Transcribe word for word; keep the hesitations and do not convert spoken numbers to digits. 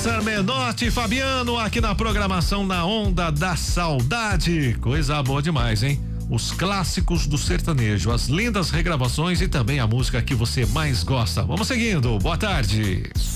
César Menotti e Fabiano aqui na programação Na Onda da Saudade. Coisa boa demais, hein? Os clássicos do sertanejo, as lindas regravações e também a música que você mais gosta. Vamos seguindo. Boa tarde.